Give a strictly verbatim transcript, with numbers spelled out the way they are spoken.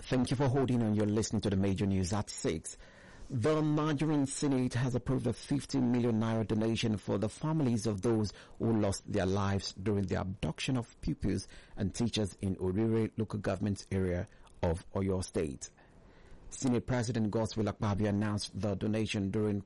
Thank you for holding on. You're listening to the major news at six. The Nigerian Senate has approved a fifty million naira donation for the families of those who lost their lives during the abduction of pupils and teachers in Orire local government area of Oyo State. Senate President Godswill Akpabio announced the donation during